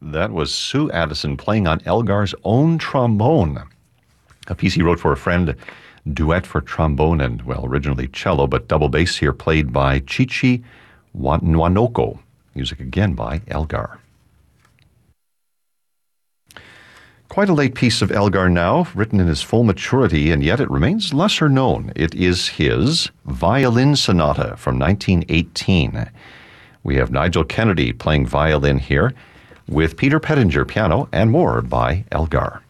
That was Sue Addison playing on Elgar's own trombone, a piece he wrote for a friend, duet for trombone and, well, originally cello, but double bass here played by Chichi Nwanoko. Music again by Elgar. Quite a late piece of Elgar now, written in his full maturity, and yet it remains lesser known. It is his Violin Sonata from 1918. We have Nigel Kennedy playing violin here, with Peter Pettinger piano, and more by Elgar.